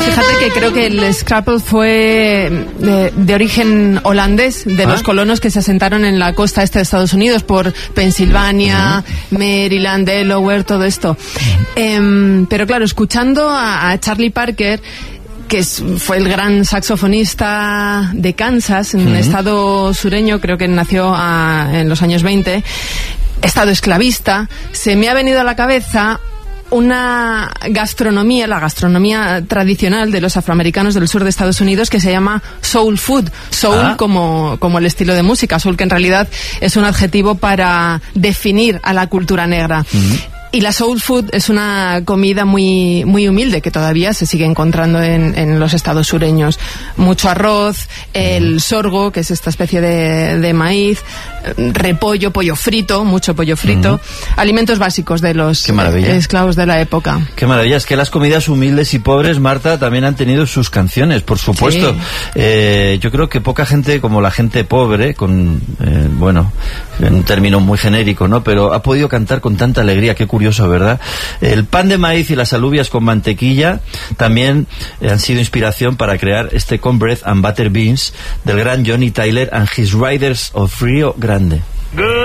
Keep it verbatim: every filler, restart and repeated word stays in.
Fíjate que creo que el scrapple fue de, de origen holandés, de ¿Ah? los colonos que se asentaron en la costa este de Estados Unidos, por Pensilvania, uh-huh. Maryland, Delaware, todo esto. Eh, pero claro, escuchando a, a Charlie Parker, que es, fue el gran saxofonista de Kansas, en uh-huh. un estado sureño, creo que nació a, en los años veinte, estado esclavista, se me ha venido a la cabeza una gastronomía, la gastronomía tradicional de los afroamericanos del sur de Estados Unidos, que se llama soul food. Soul ah. como, como el estilo de música, soul que en realidad es un adjetivo para definir a la cultura negra. Uh-huh. Y la soul food es una comida muy muy humilde que todavía se sigue encontrando en, en los estados sureños. Mucho arroz, el sorgo, que es esta especie de, de maíz, repollo, pollo frito, mucho pollo frito, uh-huh. alimentos básicos de los esclavos de la época. Qué maravilla, es que las comidas humildes y pobres, Marta, también han tenido sus canciones, por supuesto. Sí. Eh, yo creo que poca gente, como la gente pobre, con, eh, bueno, en un término muy genérico, ¿no? Pero ha podido cantar con tanta alegría, qué curioso. ¿Verdad? El pan de maíz y las alubias con mantequilla también eh, han sido inspiración para crear este cornbread and butter beans del gran Johnny Tyler and his Riders of Rio Grande. Good.